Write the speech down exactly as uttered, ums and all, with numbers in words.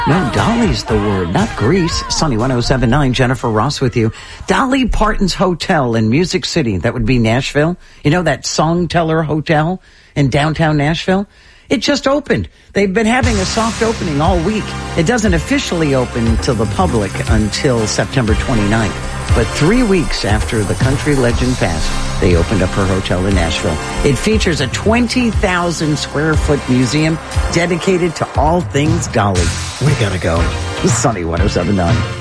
No, Dolly's the word, not Grease. Sunny one oh seven point nine, Jennifer Ross with you. Dolly Parton's Hotel in Music City. That would be Nashville. You know that Songteller Hotel in downtown Nashville? It just opened. They've been having a soft opening all week. It doesn't officially open to the public until September twenty-ninth. But three weeks after the country legend passed, they opened up her hotel in Nashville. It features a twenty thousand square foot museum dedicated to all things Dolly. We gotta go. Sunny one oh seven point nine.